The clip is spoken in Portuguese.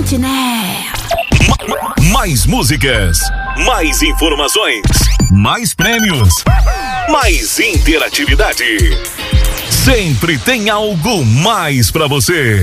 mete nela. Mais músicas, mais informações, mais prêmios, mais interatividade. Sempre tem algo mais pra você.